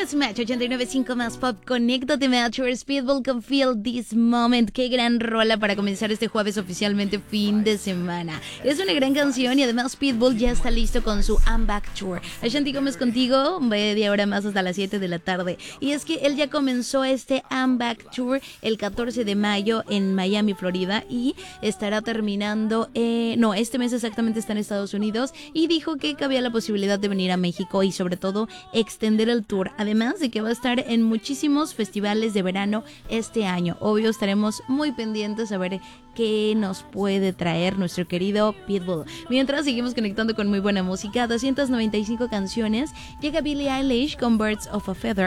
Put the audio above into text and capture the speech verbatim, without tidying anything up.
es Match ochenta y nueve punto cinco más Pop. Conéctate, Matchers. Pitbull con Feel This Moment. Qué gran rola para comenzar este jueves oficialmente fin de semana. Es una gran canción y además Pitbull ya está listo con su I'm Back Tour. Ashanti Gómez contigo, media hora más hasta las siete de la tarde. Y es que él ya comenzó este I'm Back Tour el catorce de mayo en Miami, Florida, y estará terminando, eh, no, este mes exactamente está en Estados Unidos, y dijo que cabía la posibilidad de venir a México y sobre todo extender el tour, además de que va a estar en muchísimos festivales de verano este año. Obvio, estaremos muy pendientes a ver qué nos puede traer nuestro querido Pitbull. Mientras seguimos conectando con muy buena música, doscientas noventa y cinco canciones, llega Billie Eilish con Birds of a Feather.